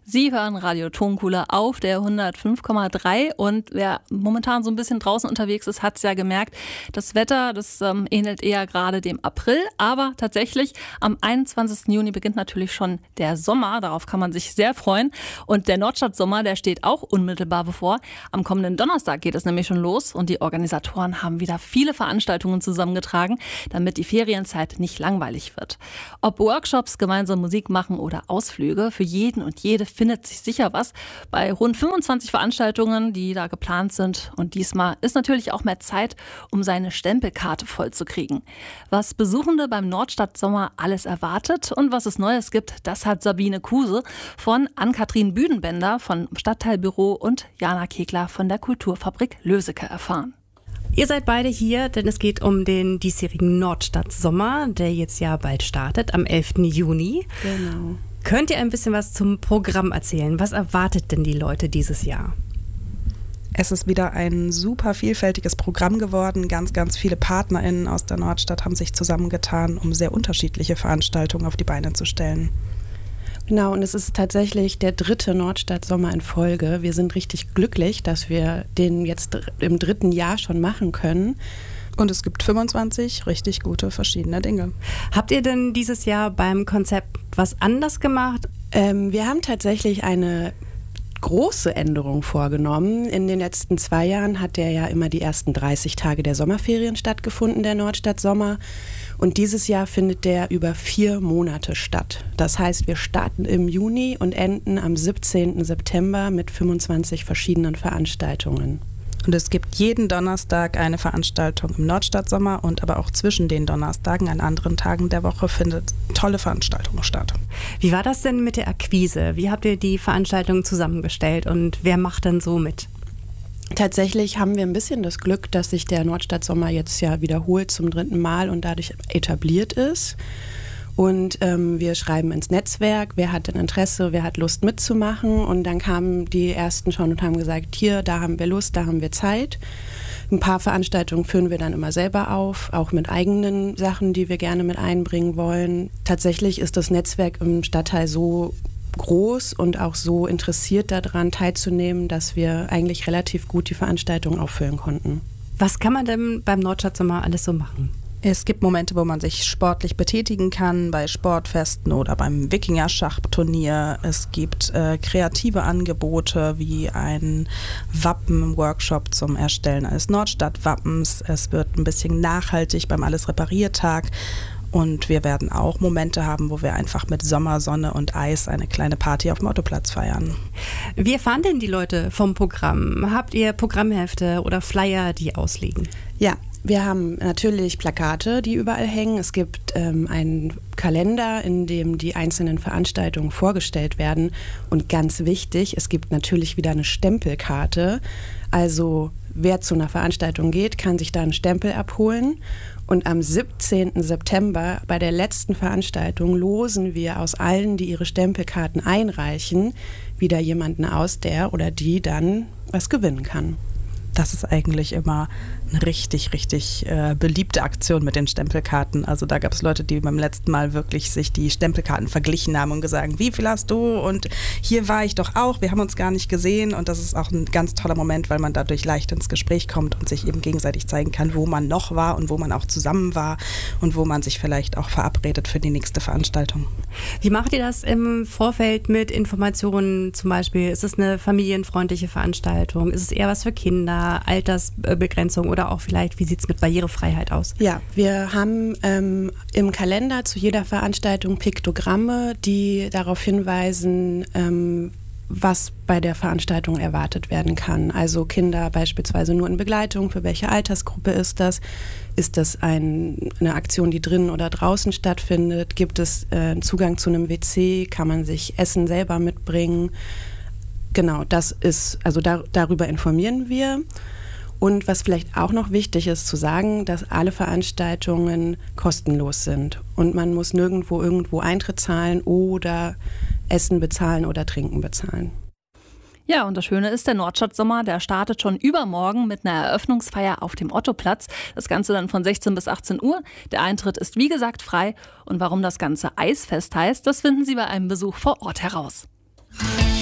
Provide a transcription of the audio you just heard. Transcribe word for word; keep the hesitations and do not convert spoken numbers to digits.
Sie hören Radio Tonkuhle auf der hundertfünf Komma drei und wer momentan so ein bisschen draußen unterwegs ist, hat es ja gemerkt, das Wetter, das ähm, ähnelt eher gerade dem April, aber tatsächlich am einundzwanzigsten Juni beginnt natürlich schon der Sommer, darauf kann man sich sehr freuen und der Nordstadt-Sommer, der steht auch unmittelbar bevor. Am kommenden Donnerstag geht es nämlich schon los und die Organisatoren haben wieder viele Veranstaltungen zusammengetragen, damit die Ferienzeit nicht langweilig wird. Ob Workshops, gemeinsam Musik machen oder Ausflüge, für jeden und jede findet sich sicher was. Bei rund fünfundzwanzig Veranstaltungen, die da geplant sind. Und diesmal ist natürlich auch mehr Zeit, um seine Stempelkarte vollzukriegen. Was Besuchende beim Nordstadt-Sommer alles erwartet und was es Neues gibt, das hat Sabine Kuse von Ann-Kathrin Büdenbender vom Stadtteilbüro und Jana Kegler von der Kulturfabrik Löseke erfahren. Ihr seid beide hier, denn es geht um den diesjährigen Nordstadt-Sommer, der jetzt ja bald startet, am elften Juni. Genau. Könnt ihr ein bisschen was zum Programm erzählen? Was erwartet denn die Leute dieses Jahr? Es ist wieder ein super vielfältiges Programm geworden. Ganz, ganz viele PartnerInnen aus der Nordstadt haben sich zusammengetan, um sehr unterschiedliche Veranstaltungen auf die Beine zu stellen. Genau, und es ist tatsächlich der dritte Nordstadt-Sommer in Folge. Wir sind richtig glücklich, dass wir den jetzt im dritten Jahr schon machen können. Und es gibt fünfundzwanzig richtig gute verschiedene Dinge. Habt ihr denn dieses Jahr beim Konzept was anders gemacht? Ähm, wir haben tatsächlich eine große Änderung vorgenommen. In den letzten zwei Jahren hat der ja immer die ersten dreißig Tage der Sommerferien stattgefunden, der Nordstadt-Sommer. Und dieses Jahr findet der über vier Monate statt. Das heißt, wir starten im Juni und enden am siebzehnten September mit fünfundzwanzig verschiedenen Veranstaltungen. Und es gibt jeden Donnerstag eine Veranstaltung im Nordstadt-Sommer und aber auch zwischen den Donnerstagen an anderen Tagen der Woche findet tolle Veranstaltungen statt. Wie war das denn mit der Akquise? Wie habt ihr die Veranstaltungen zusammengestellt und wer macht denn so mit? Tatsächlich haben wir ein bisschen das Glück, dass sich der Nordstadt-Sommer jetzt ja wiederholt zum dritten Mal und dadurch etabliert ist. Und ähm, wir schreiben ins Netzwerk, wer hat denn Interesse, wer hat Lust mitzumachen. Und dann kamen die Ersten schon und haben gesagt, hier, da haben wir Lust, da haben wir Zeit. Ein paar Veranstaltungen führen wir dann immer selber auf, auch mit eigenen Sachen, die wir gerne mit einbringen wollen. Tatsächlich ist das Netzwerk im Stadtteil so groß und auch so interessiert daran teilzunehmen, dass wir eigentlich relativ gut die Veranstaltung auffüllen konnten. Was kann man denn beim Nordstadt-Sommer alles so machen? Es gibt Momente, wo man sich sportlich betätigen kann, bei Sportfesten oder beim Wikinger-Schachturnier. Es gibt äh, kreative Angebote wie ein Wappen-Workshop zum Erstellen eines Nordstadt-Wappens. Es wird ein bisschen nachhaltig beim Alles-Repariert-Tag. Und wir werden auch Momente haben, wo wir einfach mit Sommer, Sonne und Eis eine kleine Party auf dem Ottoplatz feiern. Wie erfahren denn die Leute vom Programm? Habt ihr Programmhefte oder Flyer, die ausliegen? Ja, wir haben natürlich Plakate, die überall hängen. Es gibt ähm, einen Kalender, in dem die einzelnen Veranstaltungen vorgestellt werden. Und ganz wichtig, es gibt natürlich wieder eine Stempelkarte. Also wer zu einer Veranstaltung geht, kann sich da einen Stempel abholen. Und am siebzehnten September bei der letzten Veranstaltung losen wir aus allen, die ihre Stempelkarten einreichen, wieder jemanden aus, der oder die dann was gewinnen kann. Das ist eigentlich immer eine richtig, richtig äh, beliebte Aktion mit den Stempelkarten. Also da gab es Leute, die beim letzten Mal wirklich sich die Stempelkarten verglichen haben und gesagt, wie viel hast du? Und hier war ich doch auch, wir haben uns gar nicht gesehen. Und das ist auch ein ganz toller Moment, weil man dadurch leicht ins Gespräch kommt und sich eben gegenseitig zeigen kann, wo man noch war und wo man auch zusammen war und wo man sich vielleicht auch verabredet für die nächste Veranstaltung. Wie macht ihr das im Vorfeld mit Informationen zum Beispiel? Ist es eine familienfreundliche Veranstaltung? Ist es eher was für Kinder? Altersbegrenzung oder auch vielleicht, wie sieht es mit Barrierefreiheit aus? Ja, wir haben ähm, im Kalender zu jeder Veranstaltung Piktogramme, die darauf hinweisen, ähm, was bei der Veranstaltung erwartet werden kann. Also Kinder beispielsweise nur in Begleitung, für welche Altersgruppe ist das? Ist das ein, eine Aktion, die drinnen oder draußen stattfindet? Gibt es äh, Zugang zu einem W C? Kann man sich Essen selber mitbringen? Genau, das ist, also da, darüber informieren wir. Und was vielleicht auch noch wichtig ist zu sagen, dass alle Veranstaltungen kostenlos sind. Und man muss nirgendwo irgendwo Eintritt zahlen oder Essen bezahlen oder Trinken bezahlen. Ja, und das Schöne ist, der Nordstadt-Sommer, der startet schon übermorgen mit einer Eröffnungsfeier auf dem Ottoplatz. Das Ganze dann von sechzehn bis achtzehn Uhr. Der Eintritt ist wie gesagt frei. Und warum das Ganze Eisfest heißt, das finden Sie bei einem Besuch vor Ort heraus.